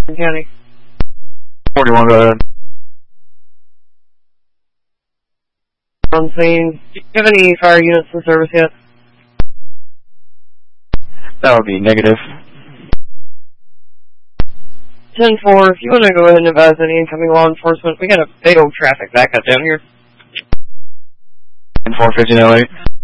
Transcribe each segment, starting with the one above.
County. 41, go ahead. On scene. Do you have any fire units in service yet? That would be negative. 10-4, if you want to go ahead and advise any incoming law enforcement, we got a big old traffic backup down here. 10-4, 1508.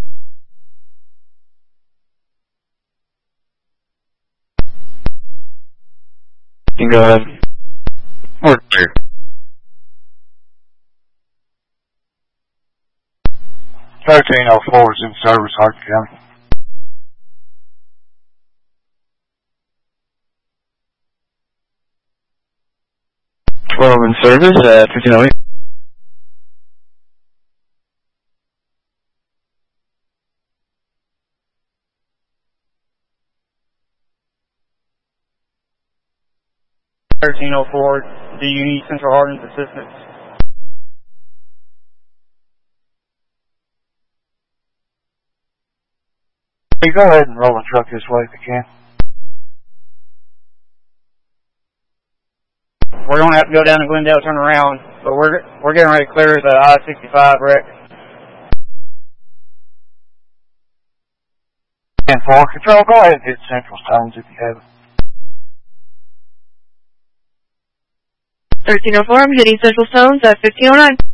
You can go ahead. We're clear. 1304 is in service, Hardin County. 12 in service at 1508. Do you need Central Hardin's assistance? Hey, go ahead and roll the truck this way if you can. We're going to have to go down to Glendale, turn around, but we're getting ready to clear the I-65 wreck. 10-4, Control, go ahead and hit Central Stones if you have it. 1304, I'm hitting Central Stones at 1509.